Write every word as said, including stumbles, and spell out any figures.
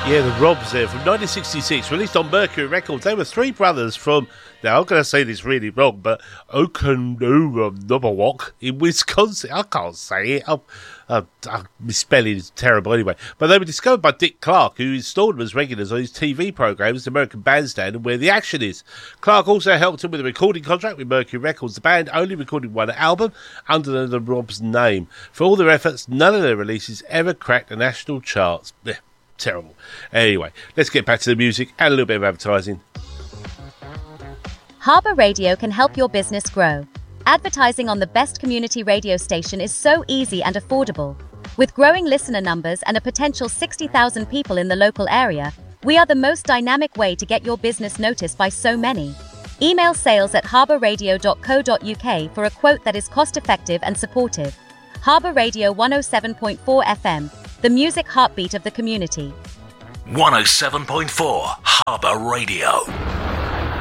Yeah, the Robs there from nineteen sixty-six, released on Mercury Records. They were three brothers from, now I'm going to say this really wrong, but Oconomowoc in Wisconsin. I can't say it. I'm, uh, uh, misspelling is terrible anyway. But they were discovered by Dick Clark, who installed them as regulars on his T V programmes, The American Bandstand and Where the Action Is. Clark also helped him with a recording contract with Mercury Records. The band only recorded one album under the Robs name. For all their efforts, none of their releases ever cracked the national charts. Blech. Terrible. Anyway, let's get back to the music and a little bit of advertising. Harbour Radio can help your business grow. Advertising on the best community radio station is so easy and affordable. With growing listener numbers and a potential sixty thousand people in the local area, we are the most dynamic way to get your business noticed by so many. Email sales at harbour radio dot co dot uk for a quote that is cost-effective and supportive. Harbour Radio one oh seven point four F M, the music heartbeat of the community. one oh seven point four Harbour Radio.